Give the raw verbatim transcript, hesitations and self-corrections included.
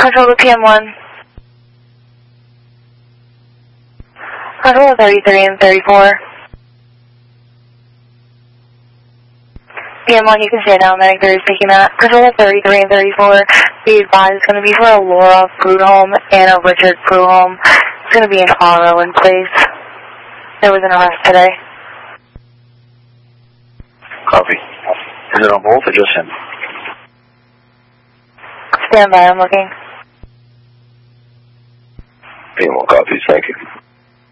Control to P M one. Control thirty-three and thirty-four. P M one, you can stay down. Medic three is speaking at Control thirty-three and thirty-four. Be advised, it's going to be for a Laura Prudhomme and a Richard Prudhomme. It's going to be an R O in place. There was an arrest today. Copy. Is it on both or just him? Stand by, I'm looking. P M one copies, thank you.